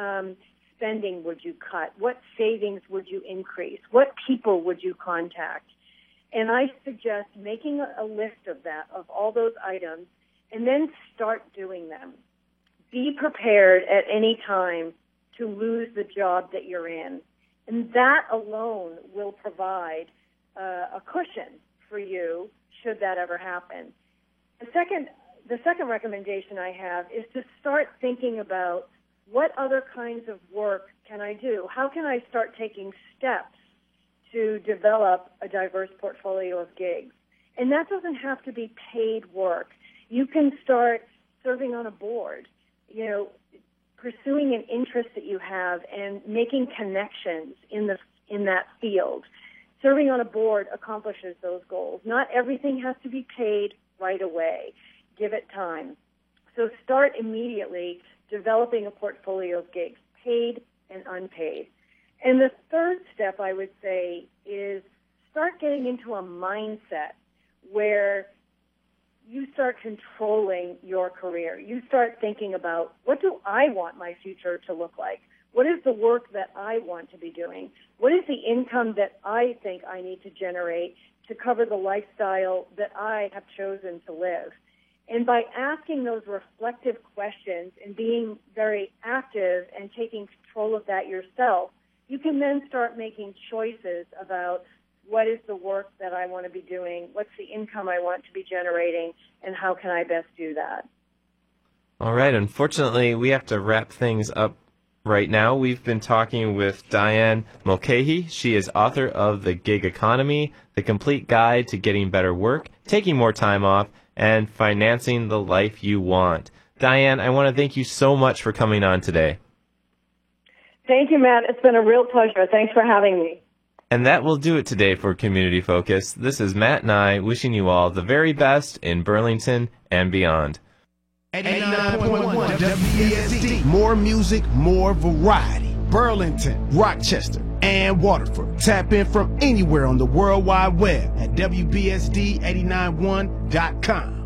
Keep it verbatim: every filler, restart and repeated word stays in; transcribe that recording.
um, spending would you cut? What savings would you increase? What people would you contact? And I suggest making a, a list of that, of all those items, and then start doing them. Be prepared at any time to lose the job that you're in. And that alone will provide uh, a cushion for you should that ever happen. The second, the second recommendation I have is to start thinking about what other kinds of work can I do? How can I start taking steps to develop a diverse portfolio of gigs? And that doesn't have to be paid work. You can start serving on a board, you know, pursuing an interest that you have and making connections in the in that field. Serving on a board accomplishes those goals. Not everything has to be paid right away. Give it time. So start immediately developing a portfolio of gigs, paid and unpaid. And the third step, I would say, is start getting into a mindset where you start controlling your career. You start thinking about, what do I want my future to look like? What is the work that I want to be doing? What is the income that I think I need to generate to cover the lifestyle that I have chosen to live? And by asking those reflective questions and being very active and taking control of that yourself, you can then start making choices about what is the work that I want to be doing, what's the income I want to be generating, and how can I best do that. All right. Unfortunately, we have to wrap things up right now. We've been talking with Diane Mulcahy. She is author of The Gig Economy, The Complete Guide to Getting Better Work, Taking More Time Off, and Financing the Life You Want. Diane, I want to thank you so much for coming on today. Thank you, Matt. It's been a real pleasure. Thanks for having me. And that will do it today for Community Focus. This is Matt and I wishing you all the very best in Burlington and beyond. eighty-nine point one W B S D. More music, more variety. Burlington, Rochester, and Waterford. Tap in from anywhere on the World Wide Web at W B S D eight nine one dot com.